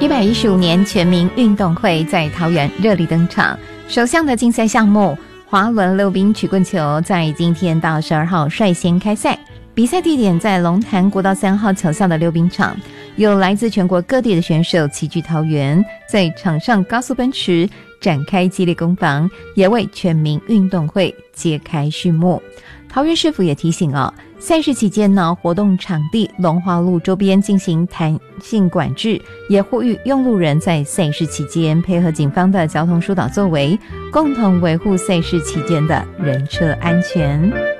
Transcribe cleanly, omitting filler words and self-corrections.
115年全民运动会在桃园热力登场，首项的竞赛项目滑轮溜冰曲棍球在今天到12号率先开赛，比赛地点在龙潭国道3号桥下的溜冰场，有来自全国各地的选手齐聚桃园，在场上高速奔驰，展开激烈攻防，也为全民运动会揭开序幕。桃园市府也提醒赛事期间呢，活动场地龙华路周边进行弹性管制，也呼吁用路人在赛事期间配合警方的交通疏导作为，共同维护赛事期间的人车安全。